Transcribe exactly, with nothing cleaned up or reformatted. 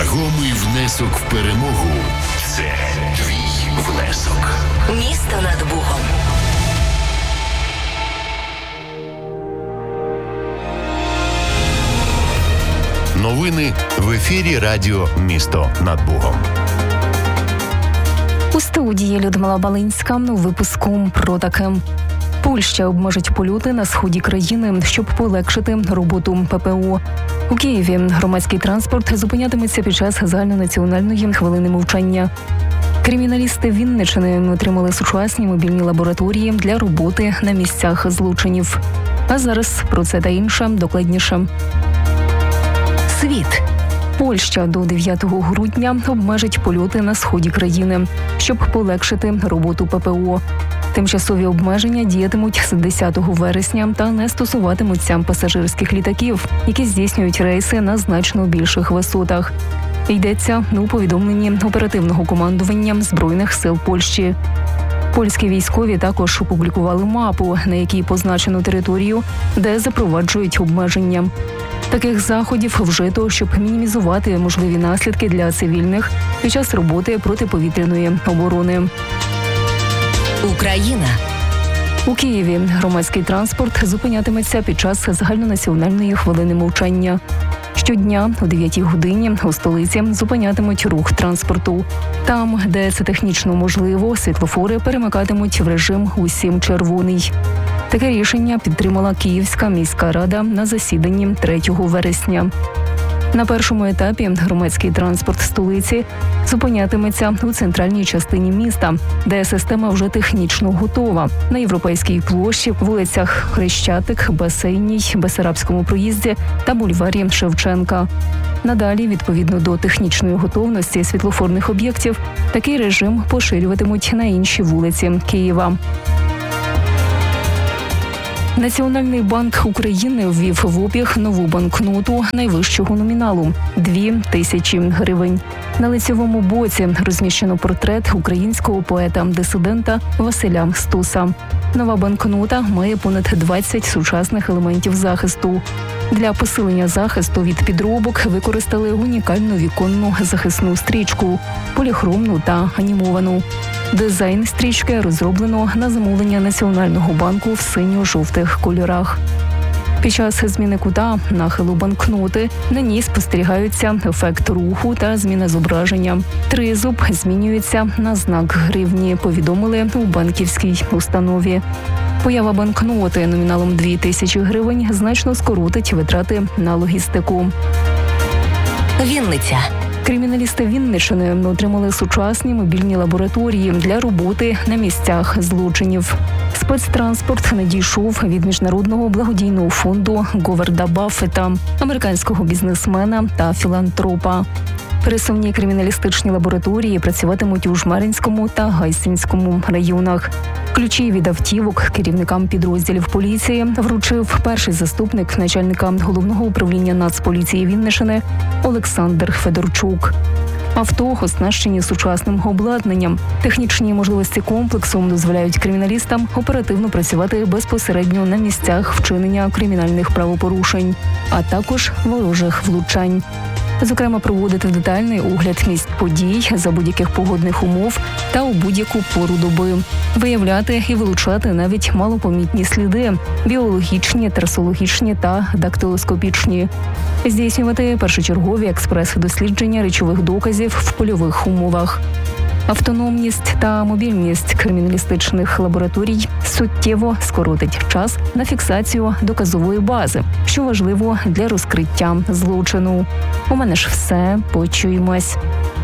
Вагомий внесок в перемогу – це твій внесок. Місто над Богом. Новини в ефірі радіо «Місто над Богом». У студії Людмила Балинська у випуску про таке. Польща обмежить польоти на сході країни, щоб полегшити роботу ППО. У Києві громадський транспорт зупинятиметься під час загальнонаціональної хвилини мовчання. Криміналісти Вінниччини отримали сучасні мобільні лабораторії для роботи на місцях злочинів. А зараз про це та інше докладніше. Світ. Польща до дев'ятого грудня обмежить польоти на сході країни, щоб полегшити роботу ППО. Тимчасові обмеження діятимуть з десятого вересня та не стосуватимуться пасажирських літаків, які здійснюють рейси на значно більших висотах. Йдеться у повідомленні оперативного командування Збройних сил Польщі. Польські військові також опублікували мапу, на якій позначено територію, де запроваджують обмеження. Таких заходів вжито, щоб мінімізувати можливі наслідки для цивільних під час роботи протиповітряної оборони. Україна. У Києві громадський транспорт зупинятиметься під час загальнонаціональної хвилини мовчання. Щодня о дев'ятій годині у столиці зупинятимуть рух транспорту. Там, де це технічно можливо, світлофори перемикатимуть в режим «Усім червоний». Таке рішення підтримала Київська міська рада на засіданні третього вересня. На першому етапі громадський транспорт столиці зупинятиметься у центральній частині міста, де система вже технічно готова. На Європейській площі, вулицях Хрещатик, Басейній, Бесарабському проїзді та бульварі Шевченка. Надалі, відповідно до технічної готовності світлофорних об'єктів, такий режим поширюватимуть на інші вулиці Києва. Національний банк України ввів в обіг нову банкноту найвищого номіналу – дві тисячі гривень. На лицевому боці розміщено портрет українського поета-дисидента Василя Стуса. Нова банкнота має понад двадцять сучасних елементів захисту. Для посилення захисту від підробок використали унікальну віконну захисну стрічку – поліхромну та анімовану. Дизайн стрічки розроблено на замовлення Національного банку в синьо-жовтих кольорах. Під час зміни кута нахилу банкноти на ній спостерігаються ефект руху та зміна зображення. Тризуб змінюється на знак гривні, повідомили у банківській установі. Поява банкноти номіналом дві тисячі гривень значно скоротить витрати на логістику. Вінниця. Криміналісти Вінниччини отримали сучасні мобільні лабораторії для роботи на місцях злочинів. Спецтранспорт надійшов від міжнародного благодійного фонду Говарда Баффета, американського бізнесмена та філантропа. Пересувні криміналістичні лабораторії працюватимуть у Жмеринському та Гайсинському районах. Ключі від автівок керівникам підрозділів поліції вручив перший заступник начальника Головного управління Нацполіції Вінниччини Олександр Федорчук. Авто оснащені сучасним обладнанням. Технічні можливості комплексу дозволяють криміналістам оперативно працювати безпосередньо на місцях вчинення кримінальних правопорушень, а також ворожих влучань. Зокрема, проводити детальний огляд місць подій за будь-яких погодних умов та у будь-яку пору доби. Виявляти і вилучати навіть малопомітні сліди – біологічні, трасологічні та дактилоскопічні. Здійснювати першочергові експрес-дослідження речових доказів в польових умовах. Автономність та мобільність криміналістичних лабораторій суттєво скоротить час на фіксацію доказової бази, що важливо для розкриття злочину. У мене ж все. Почуємось.